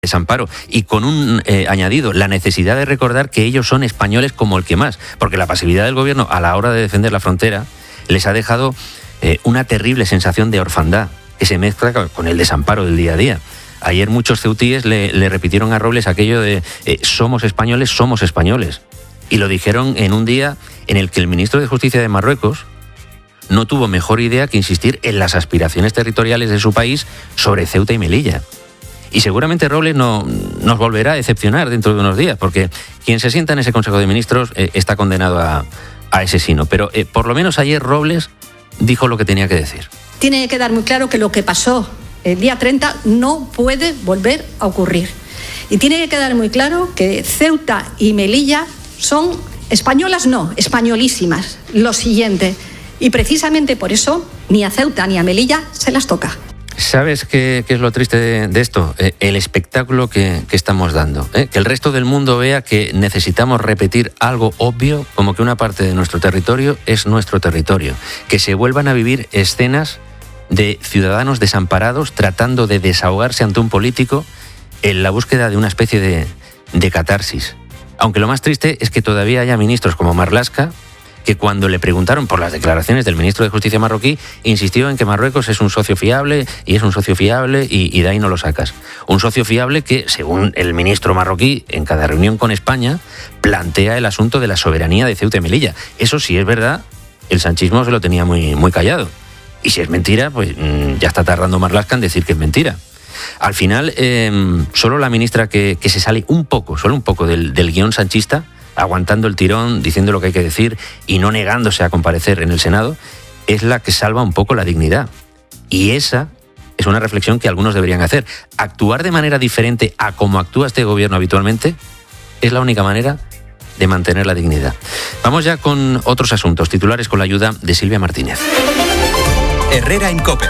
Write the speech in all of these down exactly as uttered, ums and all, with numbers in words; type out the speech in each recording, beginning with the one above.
desamparo y con un eh, añadido, la necesidad de recordar que ellos son españoles como el que más, porque la pasividad del gobierno a la hora de defender la frontera les ha dejado eh, una terrible sensación de orfandad que se mezcla con el desamparo del día a día. Ayer muchos ceutíes le, le repitieron a Robles aquello de eh, somos españoles, somos españoles, y lo dijeron en un día en el que el ministro de Justicia de Marruecos no tuvo mejor idea que insistir en las aspiraciones territoriales de su país sobre Ceuta y Melilla. Y seguramente Robles no, nos volverá a decepcionar dentro de unos días, porque quien se sienta en ese Consejo de Ministros eh, está condenado a, a ese sino. Pero eh, por lo menos ayer Robles dijo lo que tenía que decir. Tiene que quedar muy claro que lo que pasó el día treinta no puede volver a ocurrir. Y tiene que quedar muy claro que Ceuta y Melilla son españolas, no, españolísimas. Lo siguiente. Y precisamente por eso ni a Ceuta ni a Melilla se las toca. ¿Sabes qué, qué es lo triste de, de esto? Eh, el espectáculo que, que estamos dando. ¿eh? Que el resto del mundo vea que necesitamos repetir algo obvio, como que una parte de nuestro territorio es nuestro territorio. Que se vuelvan a vivir escenas de ciudadanos desamparados tratando de desahogarse ante un político en la búsqueda de una especie de, de catarsis. Aunque lo más triste es que todavía haya ministros como Marlaska, que cuando le preguntaron por las declaraciones del ministro de Justicia marroquí, insistió en que Marruecos es un socio fiable y es un socio fiable y, y de ahí no lo sacas. Un socio fiable que, según el ministro marroquí, en cada reunión con España, plantea el asunto de la soberanía de Ceuta y Melilla. Eso sí es verdad, el sanchismo se lo tenía muy, muy callado. Y si es mentira, pues mmm, ya está tardando Marlaska en decir que es mentira. Al final, eh, solo la ministra que, que se sale un poco, solo un poco del, del guión sanchista, aguantando el tirón, diciendo lo que hay que decir y no negándose a comparecer en el Senado, es la que salva un poco la dignidad. Y esa es una reflexión que algunos deberían hacer. Actuar de manera diferente a como actúa este gobierno habitualmente es la única manera de mantener la dignidad. Vamos ya con otros asuntos, titulares con la ayuda de Silvia Martínez. Herrera en COPE.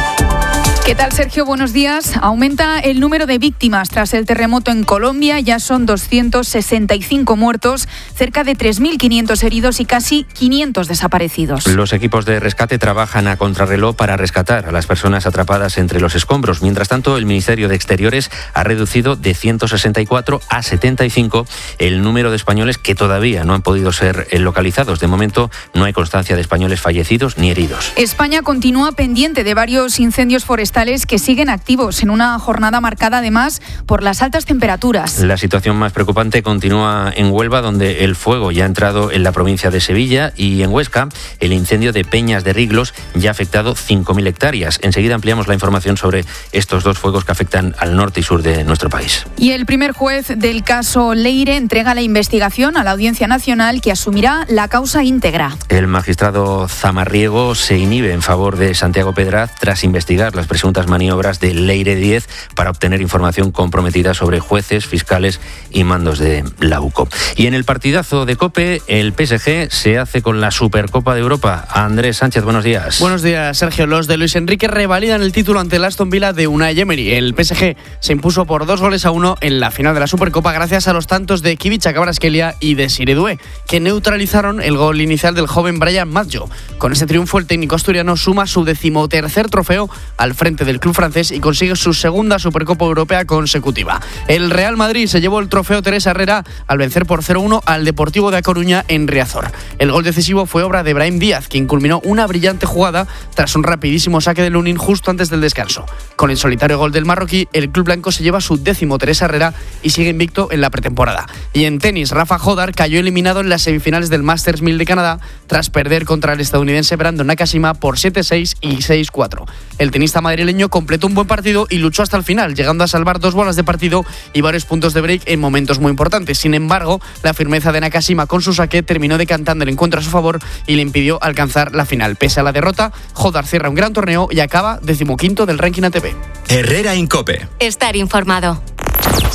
¿Qué tal, Sergio? Buenos días. Aumenta el número de víctimas tras el terremoto en Colombia. Ya son doscientos sesenta y cinco muertos, cerca de tres mil quinientos heridos y casi quinientos desaparecidos. Los equipos de rescate trabajan a contrarreloj para rescatar a las personas atrapadas entre los escombros. Mientras tanto, el Ministerio de Exteriores ha reducido de ciento sesenta y cuatro a setenta y cinco el número de españoles que todavía no han podido ser localizados. De momento, no hay constancia de españoles fallecidos ni heridos. España continúa pendiente de varios incendios forestales que siguen activos en una jornada marcada además por las altas temperaturas. La situación más preocupante continúa en Huelva, donde el fuego ya ha entrado en la provincia de Sevilla, y en Huesca el incendio de Peñas de Riglos ya ha afectado cinco mil hectáreas. Enseguida ampliamos la información sobre estos dos fuegos que afectan al norte y sur de nuestro país. Y el primer juez del caso Leire entrega la investigación a la Audiencia Nacional, que asumirá la causa íntegra. El magistrado Zamarriego se inhibe en favor de Santiago Pedraz tras investigar las presuntas maniobras de Leire diez para obtener información comprometida sobre jueces, fiscales y mandos de la UCO. Y en el partidazo de COPE, el P S G se hace con la Supercopa de Europa. Andrés Sánchez, buenos días. Buenos días, Sergio. Los de Luis Enrique revalidan el título ante el Aston Villa de Unai Emery. El P S G se impuso por dos goles a uno en la final de la Supercopa gracias a los tantos de Kivicha Kvaratskhelia y de Sire Doué, que neutralizaron el gol inicial del joven Brian Maggio. Con este triunfo, el técnico asturiano suma su decimotercer trofeo al frente del club francés y consigue su segunda Supercopa Europea consecutiva. El Real Madrid se llevó el trofeo Teresa Herrera al vencer por cero uno al Deportivo de A Coruña en Riazor. El gol decisivo fue obra de Brahim Díaz, quien culminó una brillante jugada tras un rapidísimo saque de Lunin justo antes del descanso. Con el solitario gol del marroquí, el club blanco se lleva su décimo Teresa Herrera y sigue invicto en la pretemporada. Y en tenis, Rafa Jodar cayó eliminado en las semifinales del Masters mil de Canadá tras perder contra el estadounidense Brandon Nakashima por siete seis y seis cuatro. El tenista madrileño completó un buen partido y luchó hasta el final, llegando a salvar dos bolas de partido y varios puntos de break en momentos muy importantes. Sin embargo, la firmeza de Nakashima con su saque terminó decantando el encuentro a su favor y le impidió alcanzar la final. Pese a la derrota, Jodar cierra un gran torneo y acaba decimoquinto del ranking A T P. Herrera en COPE. Estar informado.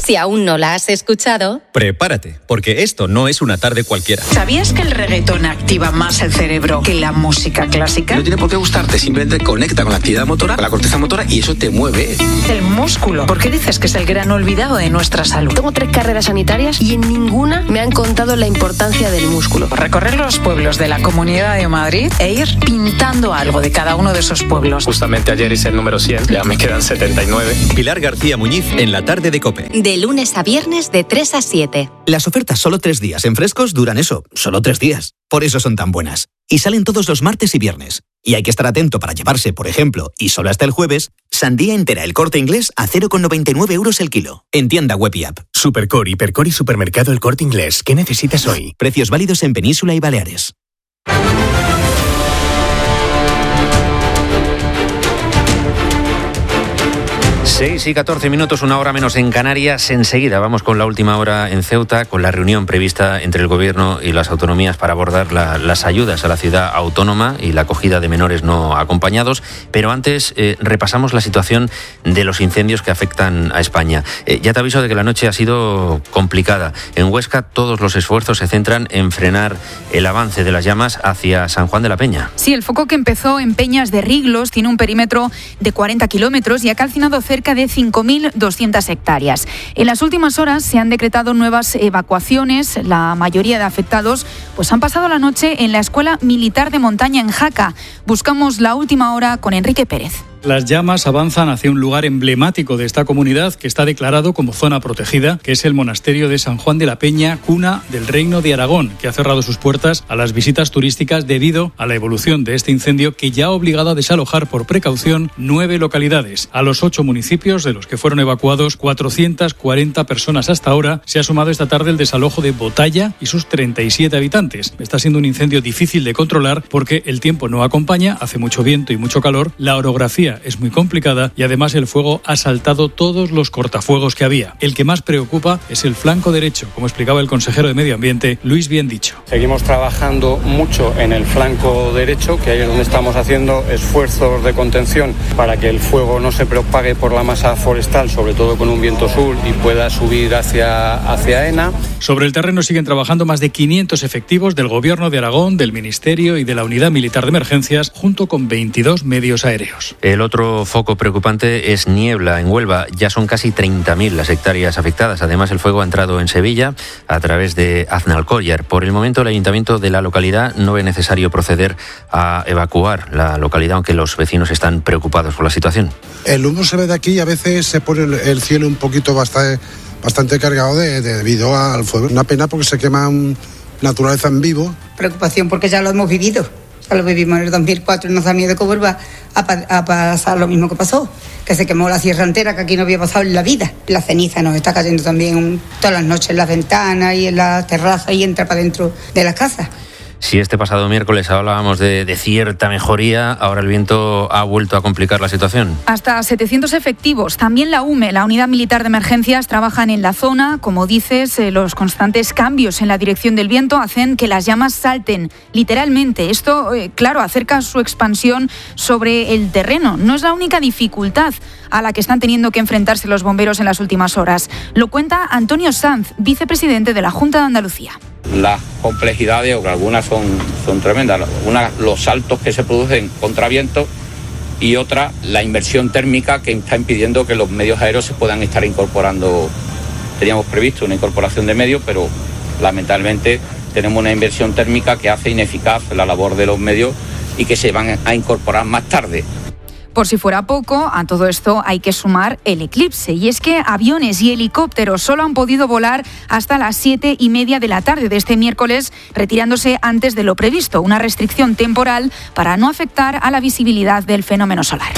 Si aún no la has escuchado, prepárate, porque esto no es una tarde cualquiera. ¿Sabías que el reggaetón activa más el cerebro que la música clásica? No tiene por qué gustarte, simplemente conecta con la actividad motora, con la corteza motora, y eso te mueve. El músculo. ¿Por qué dices que es el gran olvidado de nuestra salud? Tengo tres carreras sanitarias y en ninguna me han contado la importancia del músculo. Recorrer los pueblos de la Comunidad de Madrid e ir pintando algo de cada uno de esos pueblos. Justamente ayer hice el número cien, ya me quedan setenta y nueve. Pilar García Muñiz en la tarde de COPE. de lunes a viernes de tres a siete. Las ofertas solo tres días en Frescos duran eso, solo tres días. Por eso son tan buenas. Y salen todos los martes y viernes. Y hay que estar atento para llevarse, por ejemplo, y solo hasta el jueves, sandía entera El Corte Inglés a cero coma noventa y nueve euros el kilo. En tienda web y app. Supercore, Hipercore y Supermercado El Corte Inglés. ¿Qué necesitas hoy? Precios válidos en Península y Baleares. seis y catorce minutos, una hora menos en Canarias. Enseguida vamos con la última hora en Ceuta, con la reunión prevista entre el Gobierno y las autonomías para abordar la, las ayudas a la ciudad autónoma y la acogida de menores no acompañados. Pero antes eh, repasamos la situación de los incendios que afectan a España. Eh, ya te aviso de que la noche ha sido complicada. En Huesca todos los esfuerzos se centran en frenar el avance de las llamas hacia San Juan de la Peña. Sí, el foco que empezó en Peñas de Riglos tiene un perímetro de cuarenta kilómetros y ha calcinado cerca de cinco mil doscientas hectáreas. En las últimas horas se han decretado nuevas evacuaciones. La mayoría de afectados pues han pasado la noche en la Escuela Militar de Montaña en Jaca. Buscamos la última hora con Enrique Pérez. Las llamas avanzan hacia un lugar emblemático de esta comunidad que está declarado como zona protegida, que es el monasterio de San Juan de la Peña, cuna del Reino de Aragón, que ha cerrado sus puertas a las visitas turísticas debido a la evolución de este incendio que ya ha obligado a desalojar por precaución nueve localidades. A los ocho municipios de los que fueron evacuados cuatrocientas cuarenta personas hasta ahora, se ha sumado esta tarde el desalojo de Botalla y sus treinta y siete habitantes. Está siendo un incendio difícil de controlar porque el tiempo no acompaña, hace mucho viento y mucho calor, la orografía es muy complicada y además el fuego ha saltado todos los cortafuegos que había. El que más preocupa es el flanco derecho, como explicaba el consejero de Medio Ambiente, Luis Biendicho. Seguimos trabajando mucho en el flanco derecho, que ahí es donde estamos haciendo esfuerzos de contención para que el fuego no se propague por la masa forestal, sobre todo con un viento sur, y pueda subir hacia, hacia Ena. Sobre el terreno siguen trabajando más de quinientos efectivos del Gobierno de Aragón, del Ministerio y de la Unidad Militar de Emergencias, junto con veintidós medios aéreos. El otro foco preocupante es niebla en Huelva. Ya son casi treinta mil las hectáreas afectadas. Además, el fuego ha entrado en Sevilla a través de Aznalcóllar. Por el momento, el ayuntamiento de la localidad no ve necesario proceder a evacuar la localidad, aunque los vecinos están preocupados por la situación. El humo se ve de aquí y a veces se pone el cielo un poquito bastante, bastante cargado de, de, debido al fuego. Una pena porque se quema naturaleza en vivo. Preocupación porque ya lo hemos vivido. Ya lo vivimos en el dos mil cuatro y nos da miedo que vuelva a, pa- a pasar lo mismo que pasó, que se quemó la sierra entera, que aquí no había pasado en la vida. La ceniza nos está cayendo también un, todas las noches en las ventanas y en las terrazas y entra para dentro de las casas. Si este pasado miércoles hablábamos de, de cierta mejoría, ahora el viento ha vuelto a complicar la situación. Hasta setecientos efectivos. También la U M E, la Unidad Militar de Emergencias, trabajan en la zona. Como dices, eh, los constantes cambios en la dirección del viento hacen que las llamas salten, literalmente. Esto, eh, claro, acerca su expansión sobre el terreno. No es la única dificultad a la que están teniendo que enfrentarse los bomberos en las últimas horas. Lo cuenta Antonio Sanz, vicepresidente de la Junta de Andalucía. Las complejidades, o algunas son, son tremendas, una, los saltos que se producen contra viento, y otra, la inversión térmica que está impidiendo que los medios aéreos se puedan estar incorporando. Teníamos previsto una incorporación de medios, pero lamentablemente tenemos una inversión térmica que hace ineficaz la labor de los medios y que se van a incorporar más tarde. Por si fuera poco, a todo esto hay que sumar el eclipse. Y es que aviones y helicópteros solo han podido volar hasta las siete y media de la tarde de este miércoles, retirándose antes de lo previsto. Una restricción temporal para no afectar a la visibilidad del fenómeno solar.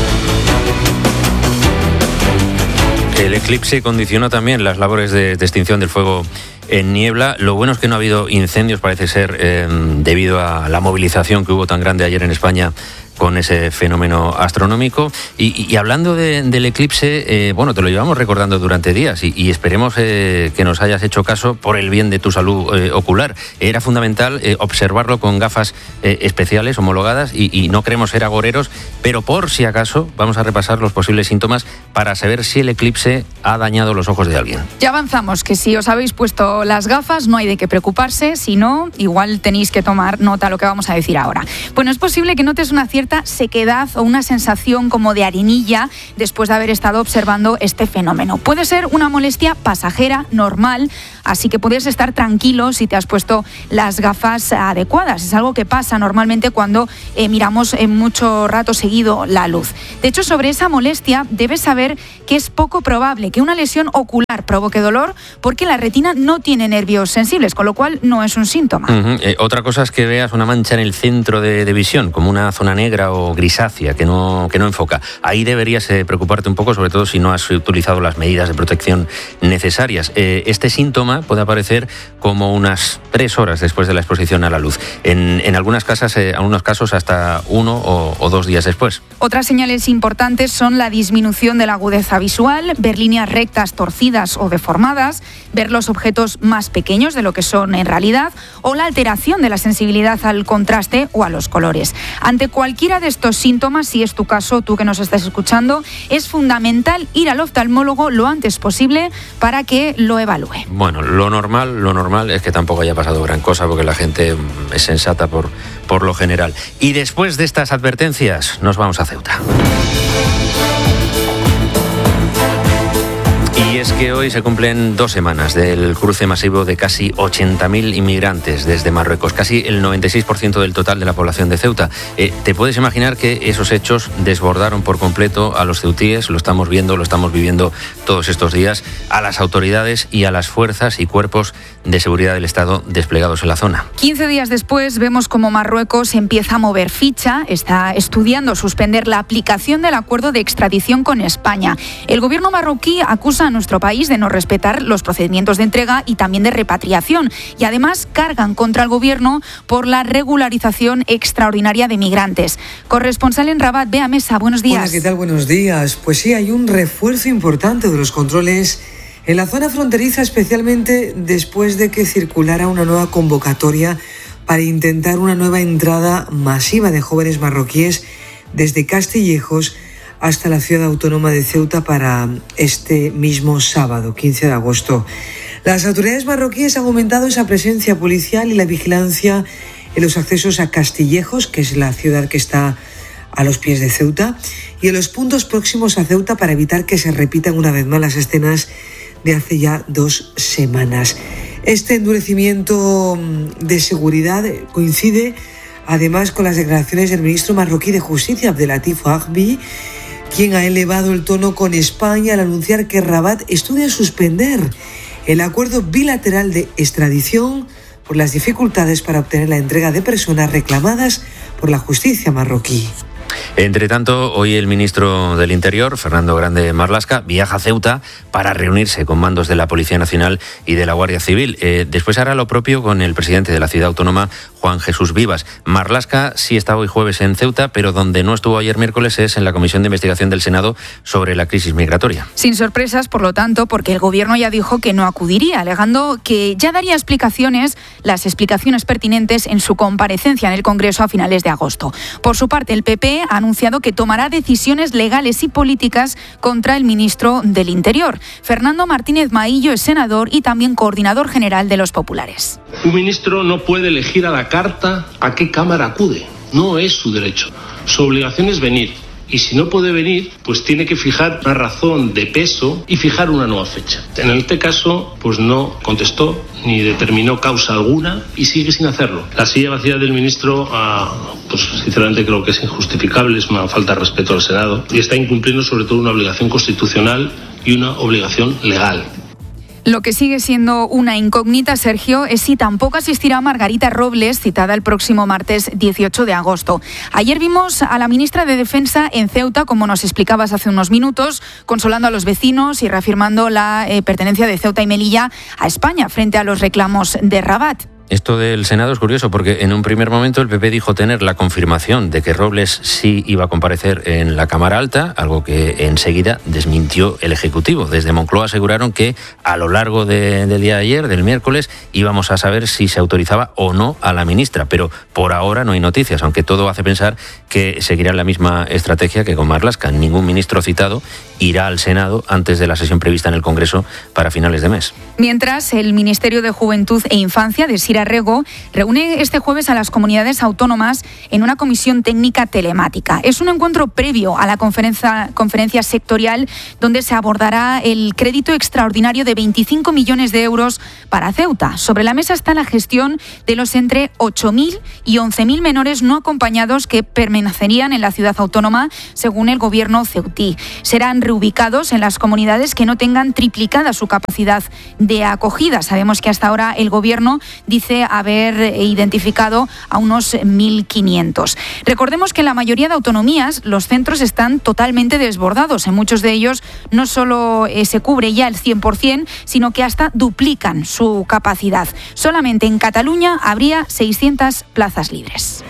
El eclipse condicionó también las labores de, de extinción del fuego en Niebla. Lo bueno es que no ha habido incendios, parece ser, eh, debido a la movilización que hubo tan grande ayer en España con ese fenómeno astronómico. Y, y hablando de, del eclipse, eh, bueno, te lo llevamos recordando durante días y, y esperemos eh, que nos hayas hecho caso por el bien de tu salud eh, ocular. Era fundamental eh, observarlo con gafas eh, especiales, homologadas, y, y no queremos ser agoreros, pero por si acaso vamos a repasar los posibles síntomas para saber si el eclipse ha dañado los ojos de alguien. Ya avanzamos, que si os habéis puesto las gafas no hay de qué preocuparse, si no, igual tenéis que tomar nota de lo que vamos a decir ahora. Bueno, es posible que notes una cierta sequedad o una sensación como de arenilla después de haber estado observando este fenómeno. Puede ser una molestia pasajera, normal, así que puedes estar tranquilo si te has puesto las gafas adecuadas. Es algo que pasa normalmente cuando eh, miramos en mucho rato seguido la luz. De hecho, sobre esa molestia debes saber que es poco probable que una lesión ocular provoque dolor porque la retina no tiene nervios sensibles, con lo cual no es un síntoma. Uh-huh. Eh, otra cosa es que veas una mancha en el centro de, de visión, como una zona negra o grisácea que no, que no enfoca. Ahí deberías eh, preocuparte un poco, sobre todo si no has utilizado las medidas de protección necesarias. Eh, este síntoma puede aparecer como unas tres horas después de la exposición a la luz. En, en algunas casas, eh, algunos casos hasta uno o, o dos días después. Otras señales importantes son la disminución de la agudeza visual, ver líneas rectas torcidas o deformadas, ver los objetos más pequeños de lo que son en realidad o la alteración de la sensibilidad al contraste o a los colores. Ante cualquiera de estos síntomas, si es tu caso, tú que nos estás escuchando, es fundamental ir al oftalmólogo lo antes posible para que lo evalúe. Bueno, lo normal, lo normal es que tampoco haya pasado gran cosa porque la gente es sensata por, por lo general. Y después de estas advertencias, nos vamos a Ceuta. Y es que hoy se cumplen dos semanas del cruce masivo de casi ochenta mil inmigrantes desde Marruecos, casi el noventa y seis por ciento del total de la población de Ceuta. Eh, ¿Te puedes imaginar que esos hechos desbordaron por completo a los ceutíes? Lo estamos viendo, lo estamos viviendo todos estos días, a las autoridades y a las fuerzas y cuerpos de seguridad del Estado desplegados en la zona. quince días después vemos cómo Marruecos empieza a mover ficha, está estudiando suspender la aplicación del acuerdo de extradición con España. El gobierno marroquí acusa a nuestro país de no respetar los procedimientos de entrega y también de repatriación, y además cargan contra el gobierno por la regularización extraordinaria de migrantes. Corresponsal en Rabat, Bea Mesa, buenos días. Hola, ¿qué tal? Buenos días. Pues sí, hay un refuerzo importante de los controles en la zona fronteriza, especialmente después de que circulara una nueva convocatoria para intentar una nueva entrada masiva de jóvenes marroquíes desde Castillejos hasta la ciudad autónoma de Ceuta para este mismo sábado, quince de agosto. Las autoridades marroquíes han aumentado esa presencia policial y la vigilancia en los accesos a Castillejos, que es la ciudad que está a los pies de Ceuta, y en los puntos próximos a Ceuta para evitar que se repitan una vez más las escenas de hace ya dos semanas. Este endurecimiento de seguridad coincide además con las declaraciones del ministro marroquí de Justicia, Abdelatif Ahbi, quien ha elevado el tono con España al anunciar que Rabat estudia suspender el acuerdo bilateral de extradición por las dificultades para obtener la entrega de personas reclamadas por la justicia marroquí. Entre tanto, hoy el ministro del Interior, Fernando Grande Marlaska, viaja a Ceuta para reunirse con mandos de la Policía Nacional y de la Guardia Civil. Eh, después hará lo propio con el presidente de la ciudad autónoma, Juan Jesús Vivas. Marlaska sí está hoy jueves en Ceuta, pero donde no estuvo ayer miércoles es en la Comisión de Investigación del Senado sobre la crisis migratoria. Sin sorpresas, por lo tanto, porque el Gobierno ya dijo que no acudiría, alegando que ya daría explicaciones, las explicaciones pertinentes en su comparecencia en el Congreso a finales de agosto. Por su parte, el P P ha anunciado que tomará decisiones legales y políticas contra el ministro del Interior. Fernando Martínez Maillo es senador y también coordinador general de los populares. Un ministro no puede elegir a la carta a qué Cámara acude. No es su derecho. Su obligación es venir. Y si no puede venir, pues tiene que fijar una razón de peso y fijar una nueva fecha. En este caso, pues no contestó ni determinó causa alguna y sigue sin hacerlo. La silla vacía del ministro, ah, pues sinceramente creo que es injustificable, es una falta de respeto al Senado y está incumpliendo sobre todo una obligación constitucional y una obligación legal. Lo que sigue siendo una incógnita, Sergio, es si tampoco asistirá Margarita Robles, citada el próximo martes dieciocho de agosto. Ayer vimos a la ministra de Defensa en Ceuta, como nos explicabas hace unos minutos, consolando a los vecinos y reafirmando la eh, pertenencia de Ceuta y Melilla a España frente a los reclamos de Rabat. Esto del Senado es curioso porque en un primer momento el P P dijo tener la confirmación de que Robles sí iba a comparecer en la Cámara Alta, algo que enseguida desmintió el Ejecutivo. Desde Moncloa aseguraron que a lo largo de, del día de ayer, del miércoles, íbamos a saber si se autorizaba o no a la ministra, pero por ahora no hay noticias, aunque todo hace pensar que seguirá la misma estrategia que con Marlaska. Ningún ministro citado irá al Senado antes de la sesión prevista en el Congreso para finales de mes. Mientras, el Ministerio de Juventud e Infancia de Sira Rego reúne este jueves a las comunidades autónomas en una comisión técnica telemática. Es un encuentro previo a la conferencia, conferencia sectorial donde se abordará el crédito extraordinario de veinticinco millones de euros para Ceuta. Sobre la mesa está la gestión de los entre ocho mil y once mil menores no acompañados que permanecerían en la ciudad autónoma, según el gobierno ceutí. Serán reubicados en las comunidades que no tengan triplicada su capacidad de acogida. Sabemos que hasta ahora el gobierno dice haber identificado a unos mil quinientos. Recordemos que en la mayoría de autonomías los centros están totalmente desbordados. En muchos de ellos no solo eh, se cubre ya el cien por ciento, sino que hasta duplican su capacidad. Solamente en Cataluña habría seiscientas plazas libres.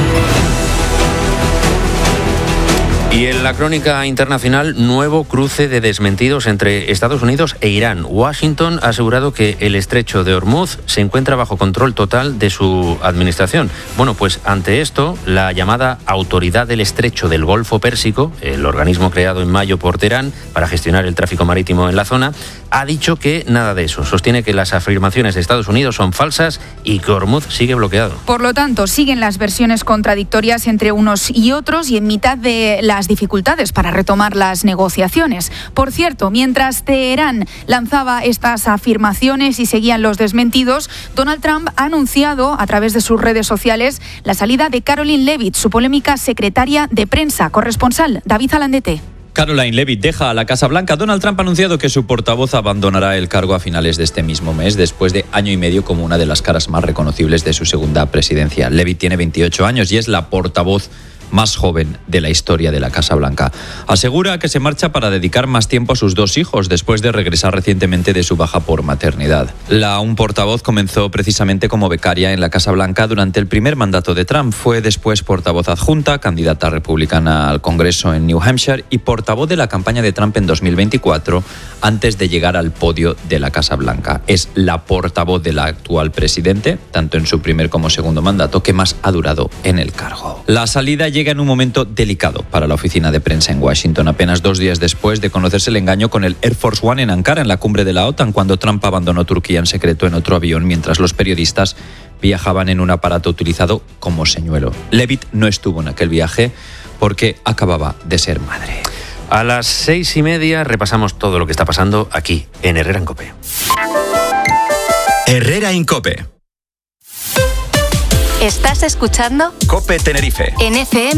Y en la crónica internacional, nuevo cruce de desmentidos entre Estados Unidos e Irán. Washington ha asegurado que el estrecho de Hormuz se encuentra bajo control total de su administración. Bueno, pues ante esto, la llamada Autoridad del Estrecho del Golfo Pérsico, el organismo creado en mayo por Teherán para gestionar el tráfico marítimo en la zona, ha dicho que nada de eso. Sostiene que las afirmaciones de Estados Unidos son falsas y que Hormuz sigue bloqueado. Por lo tanto, siguen las versiones contradictorias entre unos y otros y en mitad de las dificultades para retomar las negociaciones. Por cierto, mientras Teherán lanzaba estas afirmaciones y seguían los desmentidos, Donald Trump ha anunciado a través de sus redes sociales la salida de Karoline Leavitt, su polémica secretaria de prensa. Corresponsal David Alandete. Caroline Leavitt deja a la Casa Blanca. Donald Trump ha anunciado que su portavoz abandonará el cargo a finales de este mismo mes, después de año y medio como una de las caras más reconocibles de su segunda presidencia. Leavitt tiene veintiocho años y es la portavoz más joven de la historia de la Casa Blanca. Asegura que se marcha para dedicar más tiempo a sus dos hijos después de regresar recientemente de su baja por maternidad. La un portavoz comenzó precisamente como becaria en la Casa Blanca durante el primer mandato de Trump. Fue después portavoz adjunta, candidata republicana al Congreso en New Hampshire y portavoz de la campaña de Trump en dos mil veinticuatro antes de llegar al podio de la Casa Blanca. Es la portavoz del actual presidente, tanto en su primer como segundo mandato, que más ha durado en el cargo. La salida llega en un momento delicado para la oficina de prensa en Washington, apenas dos días después de conocerse el engaño con el Air Force One en Ankara, en la cumbre de la OTAN, cuando Trump abandonó Turquía en secreto en otro avión mientras los periodistas viajaban en un aparato utilizado como señuelo. Leavitt no estuvo en aquel viaje porque acababa de ser madre. A las seis y media repasamos todo lo que está pasando aquí en Herrera en COPE. Herrera en COPE. ¿Estás escuchando? COPE Tenerife. En F M